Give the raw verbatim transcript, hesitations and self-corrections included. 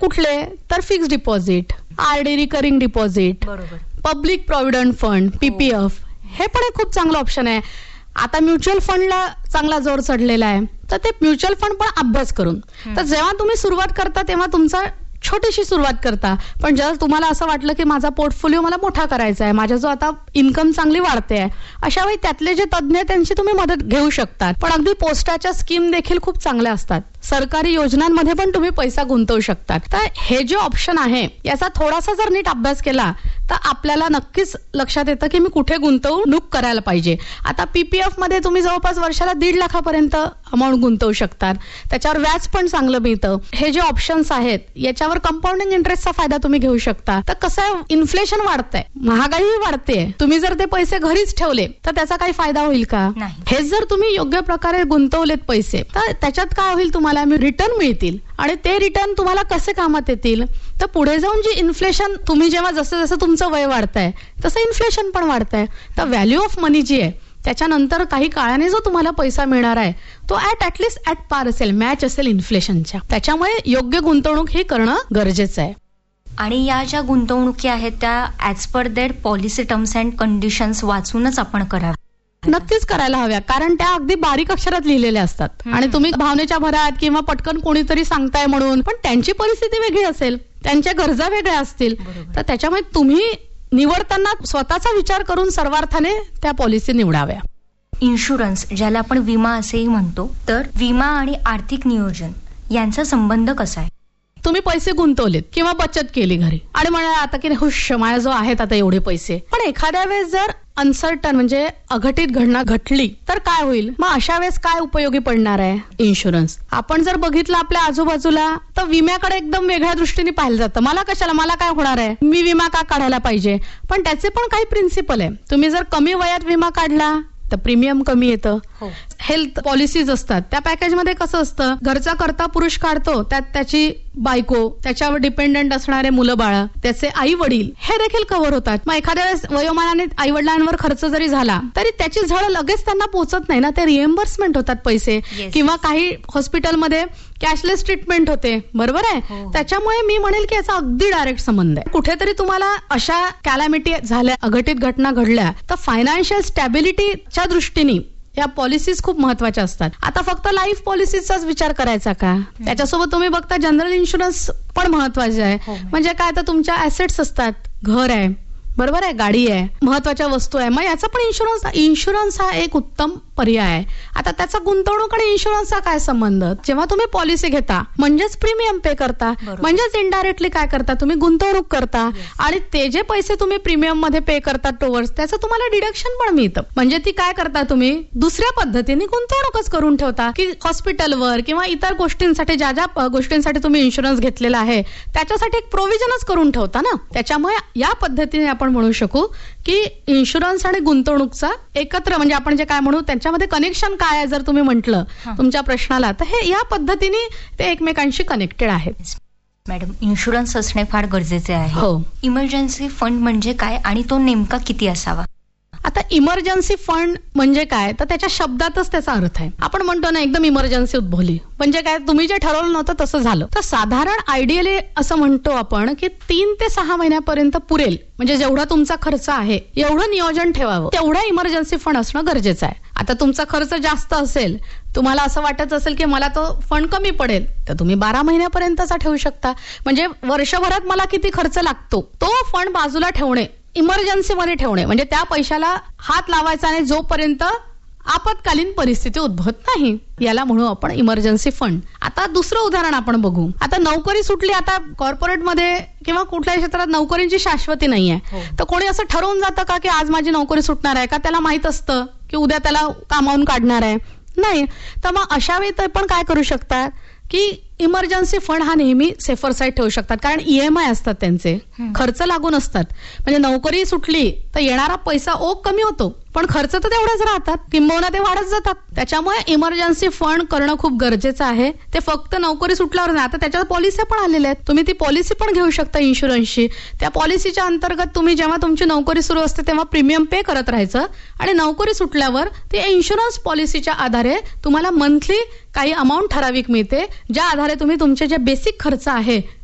कुठले तर fix deposit, RD recurring deposit, public provident fund, PPF, हे पण एक खूप चांगलं ऑप्शन आहे. आता म्युच्युअल फंडला चांगला जोर चढलेला आहे, तर ते म्युच्युअल फंड पण अभ्यास करून. तर जेव्हा तुम्ही सुरुवात करता तेव्हा तुमचा छोटीशी सुरुवात करता, पण जर तुम्हाला असं वाटलं की माझा पोर्टफोलिओ मला मोठा करायचा आहे, माझ्या जो आता इन्कम चांगली वाढते आहे, अशा वेळी त्यातले जे तज्ज्ञ त्यांची तुम्ही मदत घेऊ शकतात. पण अगदी पोस्टाच्या स्कीम देखील खूप चांगल्या असतात, सरकारी योजनांमध्ये पण तुम्ही पैसा गुंतवू शकतात. तर हे जे ऑप्शन आहे याचा थोडासा जर नीट अभ्यास केला तर आपल्याला नक्कीच लक्षात येतं की मी कुठे गुंतवणूक करायला पाहिजे. आता पीपीएफ मध्ये तुम्ही जवळपास वर्षाला दीड लाखापर्यंत अमाऊंट गुंतवू शकतात, त्याच्यावर व्याज पण चांगलं मिळतं. हे जे ऑप्शन्स आहेत याच्यावर कंपाऊंडिंग इंटरेस्टचा फायदा तुम्ही घेऊ शकता. तर कसं आहे, इन्फ्लेशन वाढतंय, महागाईही वाढते, तुम्ही जर ते पैसे घरीच ठेवले तर त्याचा काही फायदा होईल का? हेच जर तुम्ही योग्य प्रकारे गुंतवलेत पैसे तर त्याच्यात काय होईल, तुम्हाला रिटर्न मिळतील. आणि ते रिटर्न तुम्हाला कसे कामात येतील, तर पुढे जाऊन जी इन्फ्लेशन, तुम्ही जेव्हा जसं जसं तुमचं वय वाढतंय तसं इन्फ्लेशन पण वाढतंय, तर व्हॅल्यू ऑफ मनी जी आहे त्याच्यानंतर काही काळाने जो तुम्हाला पैसा मिळणार आहे तो ऍट ऍटलिस्ट ऍट पार असेल, मॅच असेल इन्फ्लेशनच्या. त्याच्यामुळे योग्य गुंतवणूक ही करणं गरजेचं आहे. आणि या ज्या गुंतवणुकी आहेत त्या as per there policy terms and conditions वाचूनच आपण कराव्या. नक्कीच करायला हव्या, कारण त्या अगदी बारीक अक्षरात लिहिलेल्या असतात आणि तुम्ही भावनेच्या भरात किंवा पटकन कोणीतरी सांगताय म्हणून, पण त्यांची परिस्थिती वेगळी असेल, त्यांच्या गरजा वेगळ्या असतील, तर त्याच्यामुळे तुम्ही निवडताना स्वतःचा विचार करून सर्वार्थाने त्या पॉलिसी निवडाव्या. इन्शुरन्स, ज्याला आपण विमा असेही म्हणतो, तर विमा आणि आर्थिक नियोजन यांचा संबंध कसा आहे? तुम्ही पैसे गुंतवलेत किंवा बचत केली घरी आणि म्हणाला आता की हुश माझ्या जो आहेत आता एवढे पैसे, पण एखाद्या वेळेस जर अनसर्टन म्हणजे अघटित घटना घडली तर काय होईल, मग अशा वेळेस काय उपयोगी पडणार आहे इन्शुरन्स? आपण जर बघितलं आपल्या आजूबाजूला तर विम्याकडे एकदम वेगळ्या दृष्टीने पाहिलं जातं. मला कशाला, मला काय होणार आहे, मी विमा का काढायला पाहिजे? पण त्याचे पण काही प्रिन्सिपल आहे. तुम्ही जर कमी वयात विमा काढला तर प्रीमियम कमी येतं. हेल्थ पॉलिसीज असतात त्या पॅकेजमध्ये कसं असतं, घरचा करता पुरुष काढतो, त्यात त्याची बायको, त्याच्यावर डिपेंडंट असणारे मुलं बाळ, त्याचे आई वडील हे देखील कव्हर होतात. मग एखाद्या वेळेस वयोमानाने आई वडिलांवर खर्च जरी झाला तरी त्याची झळ लगेच त्यांना पोहोचत नाही ना, ते रिएम्बर्समेंट होतात पैसे, किंवा काही हॉस्पिटलमध्ये कॅशलेस ट्रीटमेंट होते, बरोबर आहे. त्याच्यामुळे मी म्हणेल की याचा अगदी डायरेक्ट संबंध आहे. कुठेतरी तुम्हाला अशा कॅलॅमिटी झाल्या, अघटित घटना घडल्या, तर फायनान्शियल स्टॅबिलिटीच्या दृष्टीने या पॉलिसीज खूप महत्वाच्या असतात. आता फक्त लाईफ पॉलिसीचाच विचार करायचा का, त्याच्यासोबत तुम्ही बघता जनरल इन्शुरन्स पण महत्वाचे आहे. म्हणजे काय, तर तुमच्या ऍसेट्स असतात, घर आहे, बरोबर आहे, गाडी आहे, महत्वाच्या वस्तू आहे, मग याचा पण इन्शुरन्स इन्शुरन्स हा एक उत्तम पर्याय आहे. आता त्याचा गुंतवणूक आणि इन्शुरन्सचा काय संबंध? जेव्हा तुम्ही पॉलिसी घेता म्हणजेच प्रीमियम पे करता, म्हणजेच इनडायरेक्टली काय करता, तुम्ही गुंतवणूक करता आणि ते जे पैसे तुम्ही प्रीमियम मध्ये पे करता टोवर्ड्स त्याचं तुम्हाला डिडक्शन पण मिळतं. म्हणजे ती काय करता, तुम्ही दुसऱ्या पद्धतीने गुंतवणूकच करून ठेवता की हॉस्पिटलवर किंवा इतर गोष्टींसाठी, ज्या ज्या गोष्टींसाठी तुम्ही इन्शुरन्स घेतलेला आहे त्याच्यासाठी एक प्रोव्हिजनच करून ठेवता ना. त्याच्यामुळे या पद्धतीने आपण म्हणू शकू की इन्शुरन्स आणि गुंतवणूकचा एकत्र, म्हणजे आपण जे काय म्हणू त्याच्यामध्ये कनेक्शन काय आहे जर तुम्ही म्हटलं तुमच्या प्रश्नाला, तर हे या पद्धतीने ते एकमेकांशी कनेक्टेड आहेत. मॅडम, इन्शुरन्स असणे फार गरजेचे आहे. हो. इमर्जन्सी फंड म्हणजे काय आणि तो नेमका किती असावा? आता इमर्जन्सी फंड म्हणजे काय, तर त्याच्या शब्दातच त्याचा अर्थ आहे. आपण म्हणतो ना एकदम इमर्जन्सी उद्भवली म्हणजे काय, तुम्ही जे ठरवलं नव्हतं तसं झालं. तर साधारण आयडियली असं म्हणतो आपण की तीन ते सहा महिन्यापर्यंत पुरेल, म्हणजे जेवढा तुमचा खर्च आहे एवढं नियोजन ठेवावं, तेवढा इमर्जन्सी फंड असणं गरजेचं आहे. आता तुमचा खर्च जास्त असेल, तुम्हाला असं वाटत असेल की मला तो फंड कमी पडेल, तर तुम्ही बारा महिन्यापर्यंतचा ठेवू शकता. म्हणजे वर्षभरात मला किती खर्च लागतो तो फंड बाजूला ठेवणे, इमर्जन्सी मध्ये ठेवणे, म्हणजे त्या पैशाला हात लावायचा नाही जोपर्यंत आपत्कालीन परिस्थिती उद्भवत नाही, याला म्हणू आपण इमर्जन्सी फंड. आता दुसरं उदाहरण आपण बघू. आता नोकरी सुटली, आता कॉर्पोरेटमध्ये किंवा कुठल्याही क्षेत्रात नोकरीची शाश्वती नाहीये, तर कोणी असं ठरवून जातं का की आज माझी नोकरी सुटणार आहे का? त्याला माहित असतं की उद्या त्याला कामावून काढणार आहे? नाही. तर मग अशा वेळी ते पण काय करू शकतात की इमर्जन्सी फंड हा नेहमी सेफर साईड ठेवू शकतात, कारण ईएमआय असतात, त्यांचे खर्च लागून असतात. म्हणजे नोकरी सुटली तर येणारा पैसा ओघ कमी होतो, पण खर्च तर तेवढेच राहतात, किंबहुना ते वाढत जातात. त्याच्यामुळे इमर्जन्सी फंड करणं खूप गरजेचं आहे. ते फक्त नोकरी सुटल्यावर नाही, आता त्याच्यात पॉलिसी पण आलेल्या आहेत, तुम्ही ती पॉलिसी पण घेऊ शकता इन्शुरन्सची. त्या पॉलिसीच्या अंतर्गत तुम्ही जेव्हा तुमची नोकरी सुरू असते तेव्हा प्रीमियम पे करत राहायचं आणि नोकरी सुटल्यावर ते इन्शुरन्स पॉलिसीच्या आधारे तुम्हाला मंथली काही अमाऊंट ठराविक मिळते, ज्या आधारे तुम्ही तुमचे जे बेसिक खर्च आहे